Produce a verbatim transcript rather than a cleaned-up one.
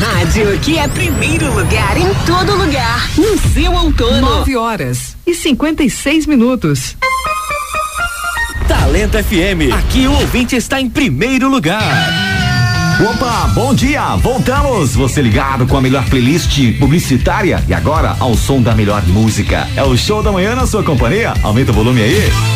rádio que é primeiro lugar em todo lugar. No seu outono. nove horas e cinquenta e seis minutos. Talento F M. Aqui o ouvinte está em primeiro lugar. Opa, bom dia, voltamos, você ligado com a melhor playlist publicitária e agora ao som da melhor música. É o Show da Manhã na sua companhia, aumenta o volume aí.